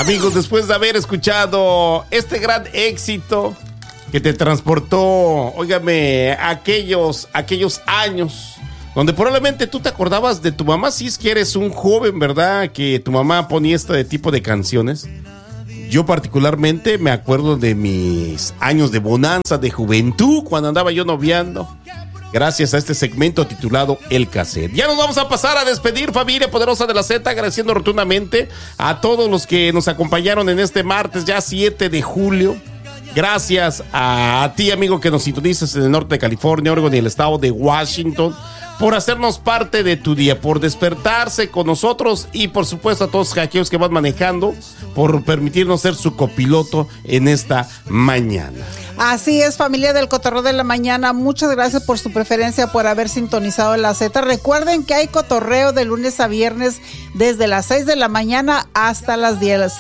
Amigos, después de haber escuchado este gran éxito que te transportó, óigame, aquellos años donde probablemente tú te acordabas de tu mamá, si es que eres un joven, ¿verdad? Que tu mamá ponía este tipo de canciones. Yo particularmente me acuerdo de mis años de bonanza, de juventud, cuando andaba yo noviando. Gracias a este segmento titulado El Cassette. Ya nos vamos a pasar a despedir, familia poderosa de la Z, agradeciendo rotundamente a todos los que nos acompañaron en este martes, ya 7 de julio. Gracias a ti, amigo, que nos sintonizas en el norte de California, Oregon y el estado de Washington, por hacernos parte de tu día, por despertarse con nosotros y por supuesto a todos aquellos que van manejando, por permitirnos ser su copiloto en esta mañana. Así es, familia del Cotorreo de la Mañana, muchas gracias por su preferencia, por haber sintonizado la Z. Recuerden que hay cotorreo de lunes a viernes desde las 6 de la mañana hasta las 10,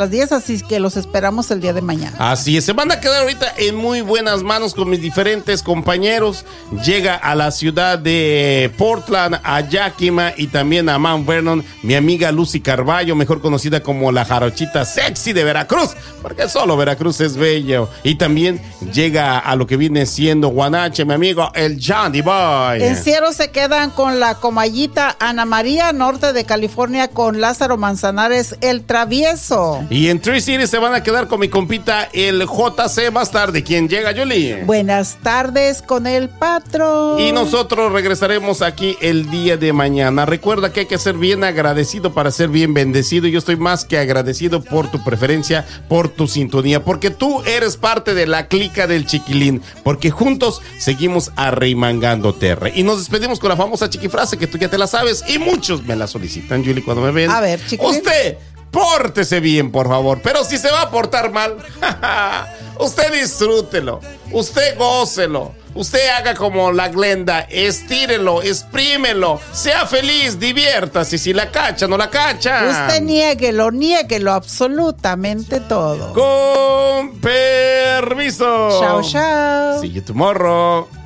así que los esperamos el día de mañana. Así es, se van a quedar ahorita en muy buenas manos con mis diferentes compañeros. Llega a la ciudad de Portland, a Yakima y también a Mount Vernon, mi amiga Lucy Carballo, mejor conocida como la jarochita sexy de Veracruz, porque solo Veracruz es bello. Y también llega a lo que viene siendo Guanache, mi amigo, el Johnny Boy. En Cielo se quedan con la Comayita Ana María, norte de California, con Lázaro Manzanares, el Travieso. Y en Tree City se van a quedar con mi compita, el JC, más tarde. ¿Quién llega, Yoli? Buenas tardes con el patrón. Y nosotros regresaremos aquí el día de mañana. Recuerda que hay que ser bien agradecido para ser bien bendecido. Yo estoy más que agradecido por tu preferencia, por tu sintonía, porque tú eres parte de la clica del Chiquilín, porque juntos seguimos arreimangando terre. Y nos despedimos con la famosa chiquifrase que tú ya te la sabes y muchos me la solicitan, Julie, cuando me ven. A ver, Chiquilín. Usted, pórtese bien, por favor, pero si se va a portar mal, usted disfrútelo, usted gócelo. Usted haga como la Glenda, estírelo, exprímelo, sea feliz, diviértase. Si la cacha, no la cacha. Usted niéguelo absolutamente todo. Con permiso. Chao, chao. See you tomorrow.